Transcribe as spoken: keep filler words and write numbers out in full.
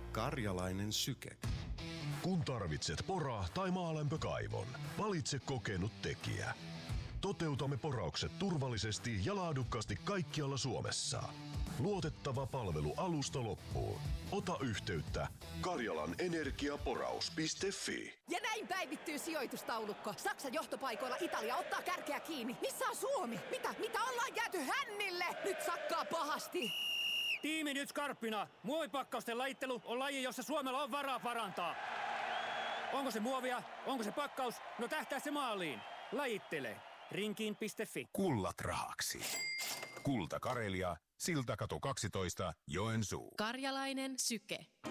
Karjalainen syke. Kun tarvitset pora- tai maalämpökaivon, valitse kokenut tekijä. Toteutamme poraukset turvallisesti ja laadukkaasti kaikkialla Suomessa. Luotettava palvelu alusta loppuun. Ota yhteyttä karjalanenergiaporaus piste fi. Ja näin päivittyy sijoitustaulukko. Saksan johtopaikoilla Italia ottaa kärkeä kiinni. Missä on Suomi? Mitä? Mitä ollaan jääty hännille? Nyt sakkaa pahasti. Tiimi nyt skarppina. Muovipakkausten lajittelu on laji, jossa Suomella on varaa parantaa. Onko se muovia? Onko se pakkaus? No tähtää se maaliin. Lajittele. Rinkiin piste fi. Kullat rahaksi. Kulta Karelia, Siltakatu kaksitoista, Joensuu. Karjalainen syke.